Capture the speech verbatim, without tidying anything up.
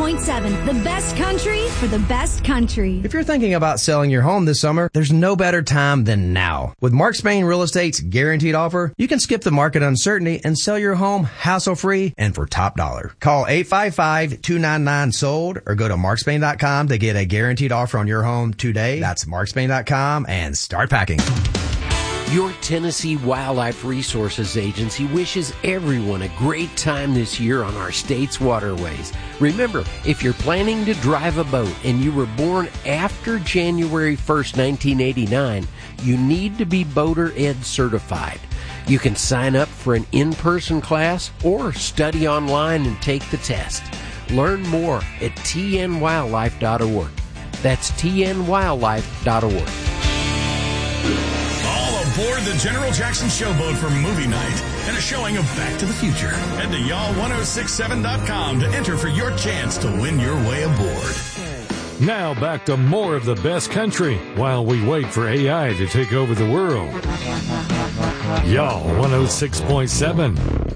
point seven, the best country for the best country. If you're thinking about selling your home this summer, there's no better time than now. With Mark Spain Real Estate's guaranteed offer, you can skip the market uncertainty and sell your home hassle-free and for top dollar. Call eight five five, two nine nine, sold or go to mark spain dot com to get a guaranteed offer on your home today. That's mark spain dot com and start packing. Your Tennessee Wildlife Resources Agency wishes everyone a great time this year on our state's waterways. Remember, if you're planning to drive a boat and you were born after January first, nineteen eighty-nine, you need to be Boater Ed certified. You can sign up for an in-person class or study online and take the test. Learn more at t n wildlife dot org. That's t n wildlife dot org. Aboard the General Jackson Showboat for movie night and a showing of Back to the Future. Head to y'all ten sixty-seven dot com to enter for your chance to win your way aboard. Now back to more of the best country while we wait for A I to take over the world. Y'all one oh six point seven.